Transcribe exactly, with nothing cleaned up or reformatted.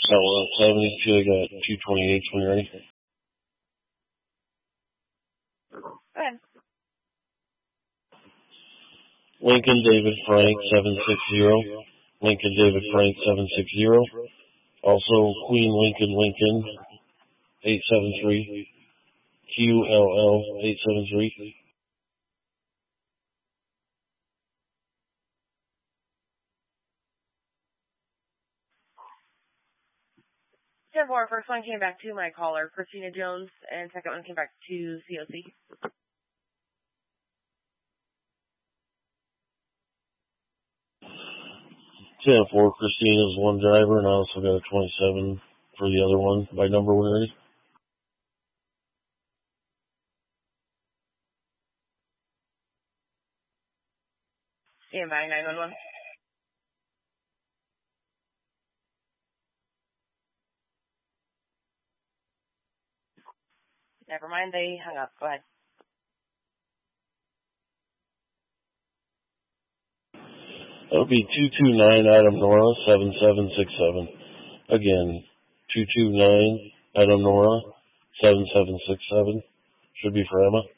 So uh, seventy-two, I got two twenty-eight when you're ready. Go ahead. Lincoln David Frank seven six zero. Lincoln David Frank seven six zero. Also Queen Lincoln Lincoln eight seven three. Q L L eight seven three. ten four, first one came back to my caller, Christina Jones, and second one came back to C O C. ten four, Christina's one driver, and I also got a twenty-seven for the other one. By number when ready. Stand by, nine one one. Never mind, they hung up. Go ahead. That would be two two nine Adam Nora seven seven six seven. Again, two two nine Adam Nora seven seven six seven. Should be for Emma.